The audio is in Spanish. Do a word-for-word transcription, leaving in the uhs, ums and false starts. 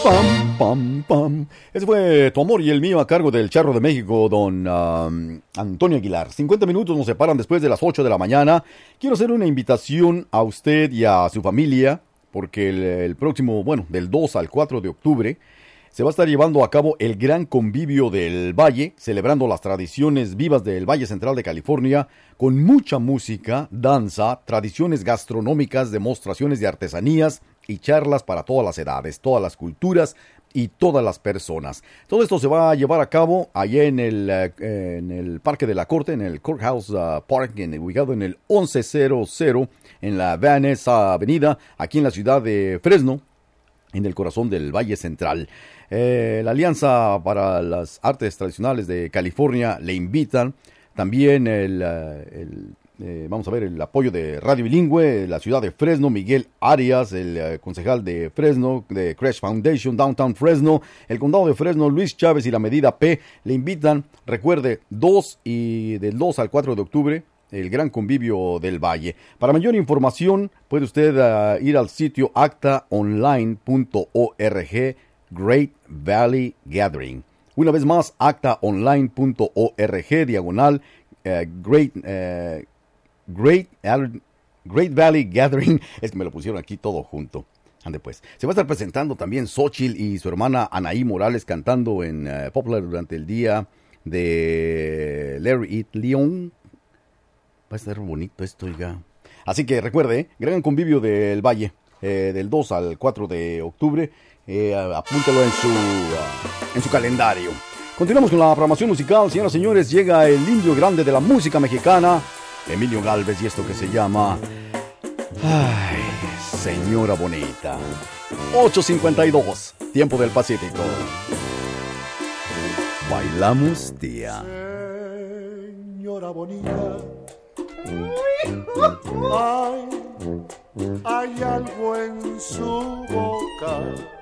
Pam, pam, pam. Ese fue Tu amor y el mío a cargo del Charro de México, don um, Antonio Aguilar. cincuenta minutos nos separan después de las ocho de la mañana. Quiero hacer una invitación a usted y a su familia, porque el, el próximo, bueno, del dos al cuatro de octubre, se va a estar llevando a cabo el Gran Convivio del Valle, celebrando las tradiciones vivas del Valle Central de California, con mucha música, danza, tradiciones gastronómicas, demostraciones de artesanías y charlas para todas las edades, todas las culturas y todas las personas. Todo esto se va a llevar a cabo allá en el, eh, en el Parque de la Corte, en el Courthouse uh, Park, en, ubicado en el once cero cero, en la Vanessa Avenida, aquí en la ciudad de Fresno, en el corazón del Valle Central. Eh, la Alianza para las Artes Tradicionales de California le invitan. También el, el eh, vamos a ver, el apoyo de Radio Bilingüe, la ciudad de Fresno, Miguel Arias, el eh, concejal de Fresno, de Crash Foundation, Downtown Fresno, el condado de Fresno, Luis Chávez y la Medida P le invitan. Recuerde, dos y del dos al cuatro de octubre, el Gran Convivio del Valle. Para mayor información, puede usted uh, ir al sitio acta online punto org, Great Valley Gathering. Una vez más, acta online punto org, diagonal, uh, Great, uh, Great, Great Valley Gathering. Es que me lo pusieron aquí todo junto. Ande pues. Se va a estar presentando también Xochitl y su hermana Anaí Morales cantando en uh, Poplar durante el día de Larry It Leon. Va a estar bonito esto, oiga. Así que recuerde, ¿eh? Gran Convivio del Valle, eh, del dos al cuatro de octubre. Eh, apúntalo en su, uh, en su calendario. Continuamos con la programación musical. Señoras y señores, llega el indio grande de la música mexicana, Emilio Gálvez, y esto que se llama... Ay, señora bonita. ocho cincuenta y dos, tiempo del Pacífico. Bailamos, tía. Señora bonita. Hay, hay algo en su boca